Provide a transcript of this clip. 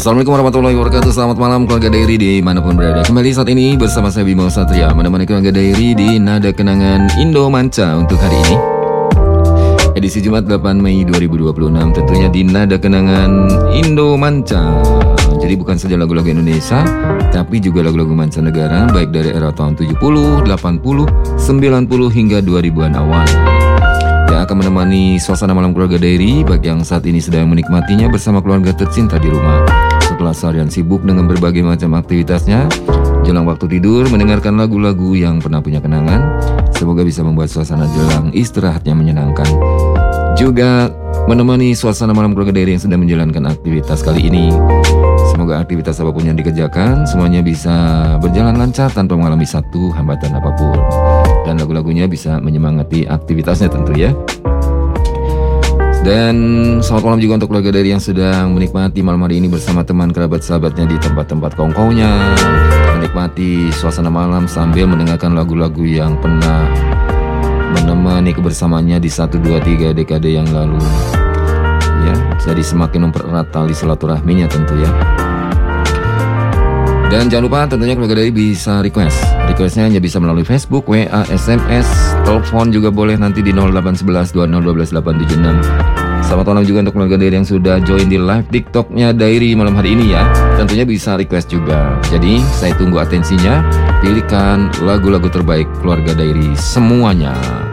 Assalamualaikum warahmatullahi wabarakatuh. Selamat malam keluarga Diary dimanapun berada. Kembali saat ini bersama saya Bimo Satria menemani keluarga Diary di Nada Kenangan Indo Manca untuk hari ini, edisi Jumat 8 Mei 2026. Tentunya di Nada Kenangan Indo Manca. Jadi bukan saja lagu-lagu Indonesia, tapi juga lagu-lagu mancanegara, baik dari era tahun 70, 80, 90 hingga 2000-an awal, yang akan menemani suasana malam keluarga Diary bagi yang saat ini sedang menikmatinya bersama keluarga tercinta di rumah. Setelah seharian sibuk dengan berbagai macam aktivitasnya, jelang waktu tidur mendengarkan lagu-lagu yang pernah punya kenangan, semoga bisa membuat suasana jelang istirahatnya menyenangkan. Juga menemani suasana malam keluarga Diary yang sedang menjalankan aktivitas kali ini. Semoga aktivitas apapun yang dikerjakan semuanya bisa berjalan lancar tanpa mengalami satu hambatan apapun, dan lagu-lagunya bisa menyemangati aktivitasnya tentu ya. Dan selamat malam juga untuk keluarga Diary yang sedang menikmati malam hari ini bersama teman kerabat sahabatnya di tempat-tempat kongkonya, menikmati suasana malam sambil mendengarkan lagu-lagu yang pernah menemani kebersamaannya di 1, 2, 3 dekade yang lalu ya. Jadi semakin mempererat tali silaturahminya tentu ya. Dan jangan lupa tentunya keluarga Diary bisa requestnya hanya bisa melalui Facebook, WA, SMS, telepon juga boleh nanti di 0811 2012 876. Selamat malam juga untuk keluarga Diary yang sudah join di live TikToknya Diary malam hari ini ya. Tentunya bisa request juga. Jadi saya tunggu atensinya. Pilihkan lagu-lagu terbaik keluarga Diary semuanya.